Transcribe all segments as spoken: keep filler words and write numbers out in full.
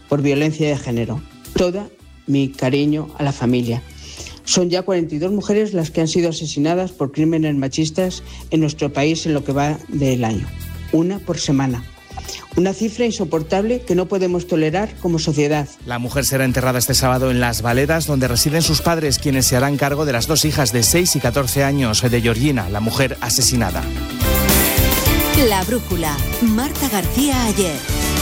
por violencia de género. Todo mi cariño a la familia. Son ya cuarenta y dos mujeres las que han sido asesinadas por crímenes machistas en nuestro país en lo que va del año. Una por semana. Una cifra insoportable que no podemos tolerar como sociedad. La mujer será enterrada este sábado en Las Valedas, donde residen sus padres, quienes se harán cargo de las dos hijas de seis y catorce años de Georgina, la mujer asesinada. La brújula. Marta García Ayer.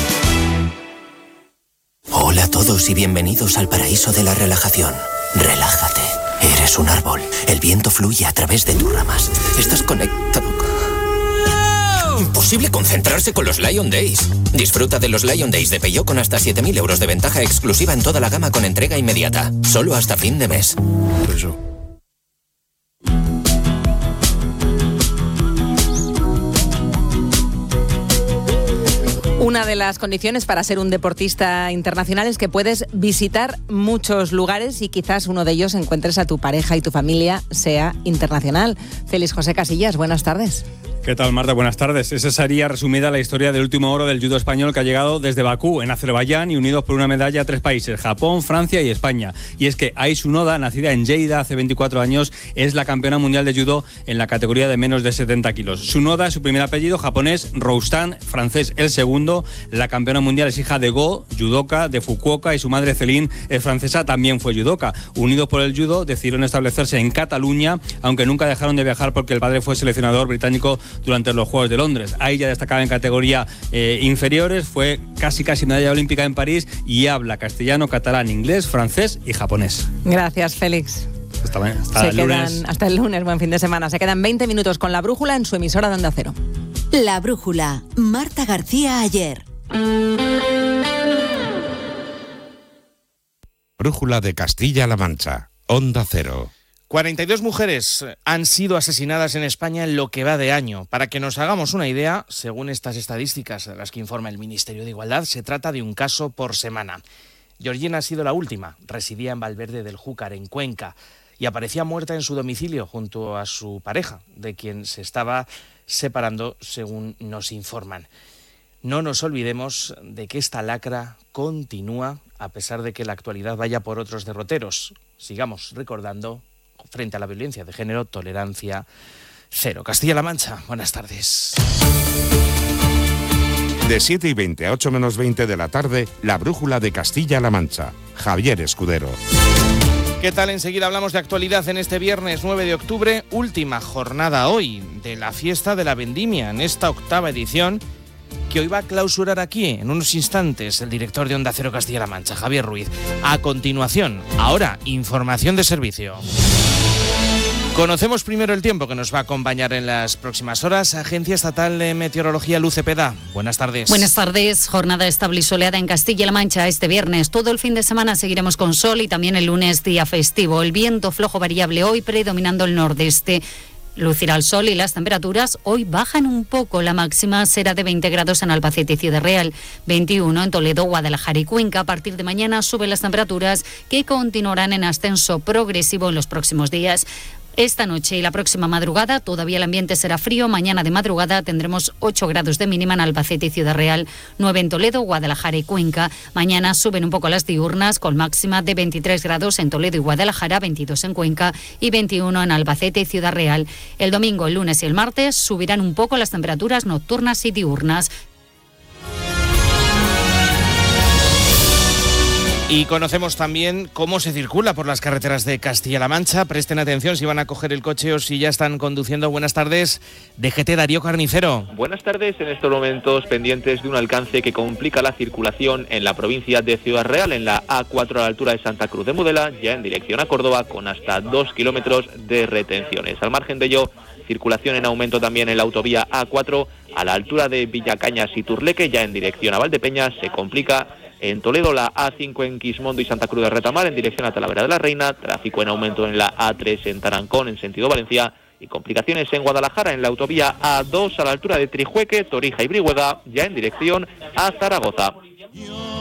Hola a todos y bienvenidos al paraíso de la relajación. Relájate. Eres un árbol. El viento fluye a través de tus ramas. Estás conectado con... Imposible concentrarse con los Lion Days. Disfruta de los Lion Days de Peugeot con hasta siete mil euros de ventaja exclusiva en toda la gama con entrega inmediata. Solo hasta fin de mes. Eso. Una de las condiciones para ser un deportista internacional es que puedes visitar muchos lugares y quizás uno de ellos encuentres a tu pareja y tu familia sea internacional. Félix José Casillas, buenas tardes. ¿Qué tal, Marta? Buenas tardes. Esa sería resumida la historia del último oro del judo español que ha llegado desde Bakú, en Azerbaiyán, y unidos por una medalla a tres países, Japón, Francia y España. Y es que Aisu Noda, nacida en Lleida hace veinticuatro años, es la campeona mundial de judo en la categoría de menos de setenta kilos. Su Noda es su primer apellido, japonés, Roustan, francés el segundo. La campeona mundial es hija de Go, judoka de Fukuoka, y su madre Celine es francesa, también fue judoka. Unidos por el judo, decidieron establecerse en Cataluña, aunque nunca dejaron de viajar porque el padre fue seleccionador británico durante los Juegos de Londres. Ahí ya destacaba en categoría eh, inferiores, fue casi casi medalla olímpica en París y habla castellano, catalán, inglés, francés y japonés. Gracias, Félix. Hasta, hasta Se el quedan, lunes. hasta el lunes, buen fin de semana. Se quedan veinte minutos con La Brújula en su emisora de Onda Cero. La Brújula. Marta García Ayer. Brújula de Castilla-La Mancha. Onda Cero. cuarenta y dos mujeres han sido asesinadas en España en lo que va de año. Para que nos hagamos una idea, según estas estadísticas de las que informa el Ministerio de Igualdad, se trata de un caso por semana. Georgina ha sido la última. Residía en Valverde del Júcar, en Cuenca, y aparecía muerta en su domicilio junto a su pareja, de quien se estaba separando, según nos informan. No nos olvidemos de que esta lacra continúa, a pesar de que la actualidad vaya por otros derroteros. Sigamos recordando, frente a la violencia de género, tolerancia cero. Castilla-La Mancha, buenas tardes. De siete y veinte a ocho menos veinte de la tarde, La Brújula de Castilla-La Mancha. Javier Escudero. ¿Qué tal? Enseguida hablamos de actualidad en este viernes nueve de octubre, última jornada hoy de la fiesta de la vendimia, en esta octava edición, que hoy va a clausurar aquí, en unos instantes, el director de Onda Cero Castilla-La Mancha, Javier Ruiz. A continuación, ahora, información de servicio. Conocemos primero el tiempo que nos va a acompañar en las próximas horas. Agencia Estatal de Meteorología, Luz Cepeda. Buenas tardes. Buenas tardes. Jornada estable y soleada en Castilla-La Mancha este viernes. Todo el fin de semana seguiremos con sol y también el lunes día festivo. El viento flojo variable hoy predominando el nordeste. Lucirá el sol y las temperaturas hoy bajan un poco. La máxima será de veinte grados en Albacete y Ciudad Real, veintiuno en Toledo, Guadalajara y Cuenca. A partir de mañana suben las temperaturas, que continuarán en ascenso progresivo en los próximos días. Esta noche y la próxima madrugada todavía el ambiente será frío. Mañana de madrugada tendremos ocho grados de mínima en Albacete y Ciudad Real, nueve en Toledo, Guadalajara y Cuenca. Mañana suben un poco las diurnas con máxima de veintitrés grados en Toledo y Guadalajara, veintidós en Cuenca y veintiuno en Albacete y Ciudad Real. El domingo, el lunes y el martes subirán un poco las temperaturas nocturnas y diurnas. Y conocemos también cómo se circula por las carreteras de Castilla-La Mancha. Presten atención si van a coger el coche o si ya están conduciendo. Buenas tardes, D G T Darío Carnicero. Buenas tardes, en estos momentos pendientes de un alcance que complica la circulación en la provincia de Ciudad Real, en la A cuatro a la altura de Santa Cruz de Mudela, ya en dirección a Córdoba, con hasta dos kilómetros de retenciones. Al margen de ello, circulación en aumento también en la autovía A cuatro a la altura de Villacañas y Turleque, ya en dirección a Valdepeñas. Se complica en Toledo la A cinco en Quismondo y Santa Cruz de Retamar en dirección a Talavera de la Reina, tráfico en aumento en la A tres en Tarancón en sentido Valencia y complicaciones en Guadalajara en la autovía A dos a la altura de Trijueque, Torija y Brihuega, ya en dirección a Zaragoza.